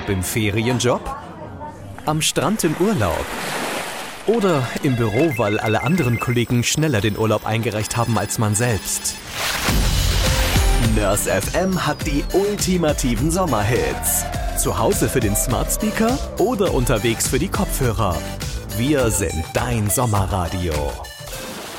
im Ferienjob? Am Strand im Urlaub? Oder im Büro, weil alle anderen Kollegen schneller den Urlaub eingereicht haben als man selbst? Nurse FM hat die ultimativen Sommerhits. Zu Hause für den Smart Speaker oder unterwegs für die Kopfhörer. Wir sind dein Sommerradio.